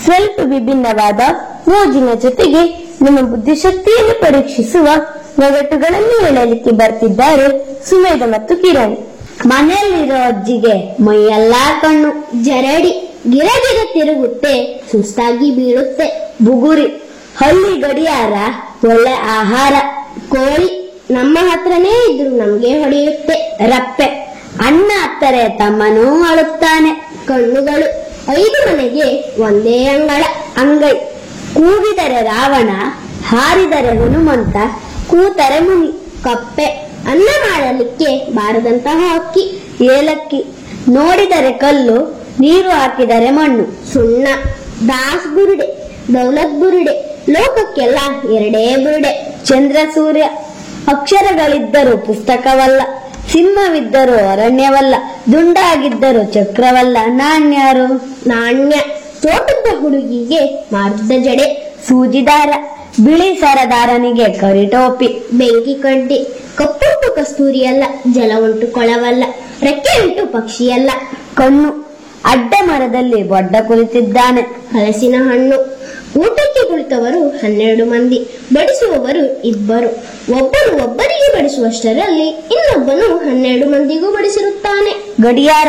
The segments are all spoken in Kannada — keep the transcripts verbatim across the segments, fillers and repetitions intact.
ಸ್ವಲ್ಪ ವಿಭಿನ್ನವಾದ ಮೋಜಿನ ಜೊತೆಗೆ ನಿಮ್ಮ ಬುದ್ಧಿಶಕ್ತಿಯನ್ನು ಪರೀಕ್ಷಿಸುವ ಒಗಟುಗಳನ್ನು ಹೇಳಲಿಕ್ಕೆ ಬರ್ತಿದ್ದಾರೆ ಸುಮೇಧ ಮತ್ತು ಕಿರಣ್. ಮನೆಯಲ್ಲಿರೋ ಅಜ್ಜಿಗೆ ಮೈಯೆಲ್ಲಾ ಕಣ್ಣು ಜರಡಿ, ಗಿರಗಿರ ತಿರುಗುತ್ತೆ, ಸುಸ್ತಾಗಿ ಬೀಳುತ್ತೆ, ಬುಗುರಿ, ಹಳ್ಳಿ ಗಡಿಯಾರ ಒಳ್ಳೆ ಆಹಾರ, ಕೋಳಿ ನಮ್ಮ ಹತ್ರನೇ ಇದ್ರು ನಮ್ಗೆ ಹೊಡೆಯುತ್ತೆ, ರಪ್ಪೆ, ಅಣ್ಣ ಅತ್ತರೆ ತಮ್ಮನೂ ಅಳುತ್ತಾನೆ, ಕಣ್ಣುಗಳು, ಐದು ಮನೆಗೆ ಒಂದೇ ಅಂಗಳ, ಅಂಗೈ, ಕೂಗಿದರೆ ರಾವಣ, ಹಾರಿದರೆ ಹನುಮಂತ, ಕೂತರೆ ಮುನಿ, ಕಪ್ಪೆ, ಅನ್ನ ಮಾಡಲಿಕ್ಕೆ ಬಾರದಂತಹ ಅಕ್ಕಿ, ಏಲಕ್ಕಿ, ನೋಡಿದರೆ ಕಲ್ಲು, ನೀರು ಹಾಕಿದರೆ ಮಣ್ಣು, ಸುಣ್ಣ, ದಾಸ್ ಬುರುಡೆ, ದೌಲತ್ ಬುರುಡೆ, ಲೋಕಕ್ಕೆಲ್ಲ ಎರಡೇ ಬುರುಡೆ, ಚಂದ್ರ ಸೂರ್ಯ, ಅಕ್ಷರಗಳಿದ್ದರೂ ಪುಸ್ತಕವಲ್ಲ, ಸಿಂಹವಿದ್ದರೂ ಅರಣ್ಯವಲ್ಲ, ದುಂಡಾಗಿದ್ದರೂ ಚಕ್ರವಲ್ಲ, ನಾಣ್ಯಾರು, ನಾಣ್ಯ, ತೋಟದ ಹುಡುಗಿಗೆ ಮಾರ್ದ ಜಡೆ, ಸೂಜಿದಾರ, ಬಿಳಿ ಸರದಾರನಿಗೆ ಕರಿಟೋಪಿ, ಬೆಂಕಿ ಕಡ್ಡಿ, ಕಪ್ಪುಂಟು ಕಸ್ತೂರಿಯಲ್ಲ, ಜಲ ಉಂಟು ಕೊಳವಲ್ಲ, ರೆಕ್ಕೆ ಉಂಟು ಪಕ್ಷಿಯಲ್ಲ, ಕಣ್ಣು, ಅಡ್ಡ ಮರದಲ್ಲಿ ಬೊಡ್ಡ ಕುಳಿತಿದ್ದಾನೆ, ಹಲಸಿನ ಹಣ್ಣು, ಊಟಕ್ಕೆ ಕುಳಿತವರು ಹನ್ನೆರಡು ಮಂದಿ, ಬಡಿಸುವವರು ಇಬ್ಬರು, ಒಬ್ಬನು ಒಬ್ಬರಿಗೆ ಬಡಿಸುವಷ್ಟರಲ್ಲಿ ಇನ್ನೊಬ್ಬನು ಹನ್ನೆರಡು ಮಂದಿಗೂ ಬಡಿಸಿರುತ್ತಾನೆ, ಗಡಿಯಾರ.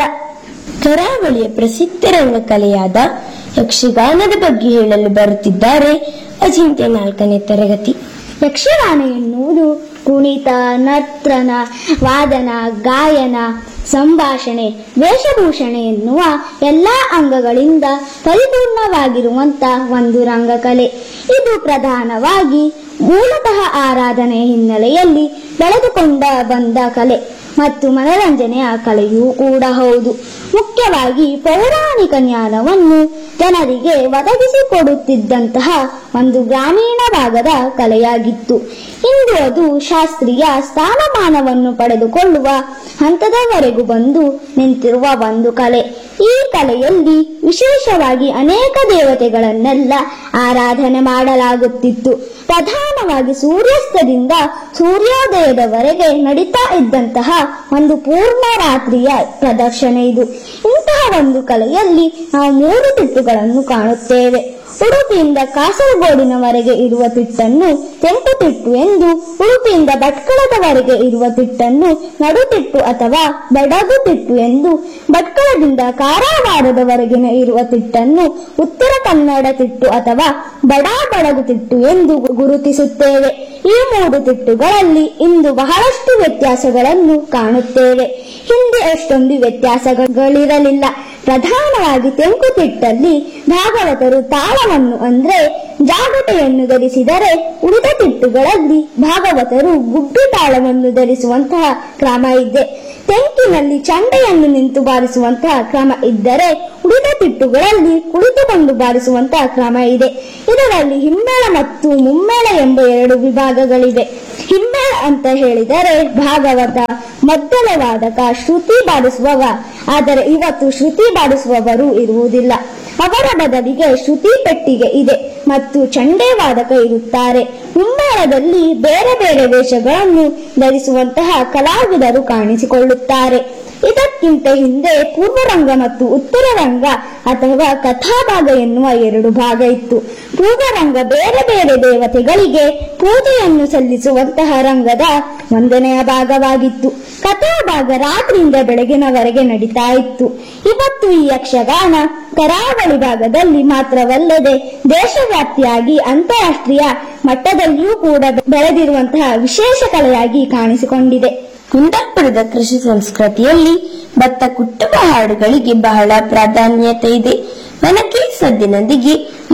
ಕರಾವಳಿಯ ಪ್ರಸಿದ್ಧ ರಂಗಕಲೆಯಾದ ಯಕ್ಷಗಾನದ ಬಗ್ಗೆ ಹೇಳಲು ಬರುತ್ತಿದ್ದಾರೆ ಅಜಿಂಕ್ಯ ನಾಲ್ಕನೇ ತರಗತಿ. ಯಕ್ಷಗಾನ ಎನ್ನುವುದು ಕುಣಿತ, ನರ್ತನ, ವಾದನ, ಗಾಯನ, ಸಂಭಾಷಣೆ, ವೇಷಭೂಷಣ ಎನ್ನುವ ಎಲ್ಲಾ ಅಂಗಗಳಿಂದ ಪರಿಪೂರ್ಣವಾಗಿರುವಂತ ಒಂದು ರಂಗಕಲೆ. ಇದು ಪ್ರಧಾನವಾಗಿ ಮೂಲತಃ ಆರಾಧನೆಯ ಹಿನ್ನೆಲೆಯಲ್ಲಿ ಬೆಳೆದುಕೊಂಡ ಬಂದ ಕಲೆ ಮತ್ತು ಮನರಂಜನೆಯ ಕಲೆಯೂ ಕೂಡ ಹೌದು. ಮುಖ್ಯವಾಗಿ ಪೌರಾಣಿಕ ಜ್ಞಾನವನ್ನು ಜನರಿಗೆ ಒದಗಿಸಿಕೊಡುತ್ತಿದ್ದಂತಹ ಒಂದು ಗ್ರಾಮೀಣ ಭಾಗದ ಕಲೆಯಾಗಿತ್ತು. ಇಂದು ಅದು ಶಾಸ್ತ್ರೀಯ ಸ್ಥಾನಮಾನವನ್ನು ಪಡೆದುಕೊಳ್ಳುವ ಹಂತದವರೆಗೂ ಬಂದು ನಿಂತಿರುವ ಒಂದು ಕಲೆ. ಈ ಕಲೆಯಲ್ಲಿ ವಿಶೇಷವಾಗಿ ಅನೇಕ ದೇವತೆಗಳನ್ನೆಲ್ಲ ಆರಾಧನೆ ಮಾಡಲಾಗುತ್ತಿತ್ತು. ಪ್ರಧಾನವಾಗಿ ಸೂರ್ಯಾಸ್ತದಿಂದ ಸೂರ್ಯೋದಯದವರೆಗೆ ನಡೀತಾ ಇದ್ದಂತಹ ಒಂದು ಪೂರ್ಣ ರಾತ್ರಿಯ ಪ್ರದರ್ಶನ ಇದು. ಇಂತಹ ಒಂದು ಕಲೆಯಲ್ಲಿ ನಾವು ಮೂರು ತಿಟ್ಟುಗಳನ್ನು ಕಾಣುತ್ತೇವೆ. ಉಡುಪಿಯಿಂದ ಕಾಸರಗೋಡಿನವರೆಗೆ ಇರುವ ತಿಟ್ಟನ್ನು ತೆಂಕುತಿಟ್ಟು ಎಂದು, ಉಡುಪಿಯಿಂದ ಭಟ್ಕಳದವರೆಗೆ ಇರುವ ತಿಟ್ಟನ್ನು ನಡುತಿಟ್ಟು ಅಥವಾ ಬಡಗು ತಿಟ್ಟು ಎಂದು, ಭಟ್ಕಳದಿಂದ ಕಾರವಾರದವರೆಗಿನ ಇರುವ ತಿಟ್ಟನ್ನು ಉತ್ತರ ಕನ್ನಡ ತಿಟ್ಟು ಅಥವಾ ಬಡಾ ಬಡಗು ತಿಟ್ಟು ಎಂದು ಗುರುತಿಸುತ್ತೇವೆ. ಈ ಮೂರು ತಿಟ್ಟುಗಳಲ್ಲಿ ಇಂದು ಬಹಳಷ್ಟು ವ್ಯತ್ಯಾಸಗಳನ್ನು ಕಾಣುತ್ತೇವೆ. ಹಿಂದೆ ಅಷ್ಟೊಂದು ವ್ಯತ್ಯಾಸಗಳಿರಲಿಲ್ಲ. ಪ್ರಧಾನವಾಗಿ ತೆಂಕುತಿಟ್ಟಲ್ಲಿ ಭಾಗವತರು ತಾಳವನ್ನು ಅಂದ್ರೆ ಜಾಗಟೆಯನ್ನು ಧರಿಸಿದರೆ, ಉಳಿದ ತಿಟ್ಟುಗಳಲ್ಲಿ ಭಾಗವತರು ಗುಬ್ಬಿ ತಾಳವನ್ನು ಧರಿಸುವಂತಹ ಕ್ರಮ ಇದೆ. ತೆಂಕಿನಲ್ಲಿ ಚಂಡೆಯನ್ನು ನಿಂತು ಬಾರಿಸುವಂತಹ ಕ್ರಮ ಇದ್ದರೆ, ಉಳಿದ ತಿಟ್ಟುಗಳಲ್ಲಿ ಕುಳಿತುಕೊಂಡು ಬಾರಿಸುವಂತಹ ಕ್ರಮ ಇದೆ. ಇದರಲ್ಲಿ ಹಿಮ್ಮೇಳ ಮತ್ತು ಮುಮ್ಮೇಳ ಎಂಬ ಎರಡು ವಿಭಾಗಗಳಿವೆ. ಹಿಮ್ಮೇಳ ಅಂತ ಹೇಳಿದರೆ ಭಾಗವತ, ಮದ್ದಳೆ ವಾದಕ, ಶ್ರುತಿ ಬಾರಿಸುವವ. ಆದರೆ ಇವತ್ತು ಶ್ರುತಿ ಬಾರಿಸುವವರು ಇರುವುದಿಲ್ಲ. ಅವರ ಬದಲಿಗೆ ಶ್ರುತಿ ಪೆಟ್ಟಿಗೆ ಇದೆ ಮತ್ತು ಚಂಡೆ ವಾದಕ ಇರುತ್ತಾರೆ. ಮುಮ್ಮೇಳದಲ್ಲಿ ಬೇರೆ ಬೇರೆ ವೇಷಗಳನ್ನು ಧರಿಸುವಂತಹ ಕಲಾವಿದರು ಕಾಣಿಸಿಕೊಳ್ಳುತ್ತಾರೆ. ಇದಕ್ಕಿಂತ ಹಿಂದೆ ಪೂರ್ವರಂಗ ಮತ್ತು ಉತ್ತರ ರಂಗ ಅಥವಾ ಕಥಾಭಾಗ ಎನ್ನುವ ಎರಡು ಭಾಗ ಇತ್ತು. ಪೂರ್ವರಂಗ ಬೇರೆ ಬೇರೆ ದೇವತೆಗಳಿಗೆ ಪೂಜೆಯನ್ನು ಸಲ್ಲಿಸುವಂತಹ ರಂಗದ ಒಂದನೆಯ ಭಾಗವಾಗಿತ್ತು. ಕಥಾಭಾಗ ರಾತ್ರಿಯಿಂದ ಬೆಳಗಿನವರೆಗೆ ನಡೀತಾ ಇತ್ತು. ಇವತ್ತು ಈ ಯಕ್ಷಗಾನ ಕರಾವಳಿ ಭಾಗದಲ್ಲಿ ಮಾತ್ರವಲ್ಲದೆ ದೇಶವ್ಯಾಪಿಯಾಗಿ ಅಂತಾರಾಷ್ಟ್ರೀಯ ಮಟ್ಟದಲ್ಲಿಯೂ ಕೂಡ ಬೆಳೆದಿರುವಂತಹ ವಿಶೇಷ ಕಲೆಯಾಗಿ ಕಾಣಿಸಿಕೊಂಡಿದೆ. ಕುಂದಾಪುರದ ಕೃಷಿ ಸಂಸ್ಕೃತಿಯಲ್ಲಿ ಭತ್ತ ಕುಟ್ಟುವ ಹಾಡುಗಳಿಗೆ ಬಹಳ ಪ್ರಾಧಾನ್ಯತೆ ಇದೆ. ಮನಕೆ ಸದ್ದಿನೊಂದಿಗೆ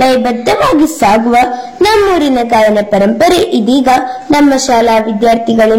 ಲಯಬದ್ಧವಾಗಿ ಸಾಗುವ ನಮ್ಮೂರಿನ ಗಾಯನ ಪರಂಪರೆ ಇದೀಗ ನಮ್ಮ ಶಾಲಾ ವಿದ್ಯಾರ್ಥಿಗಳಿಂದ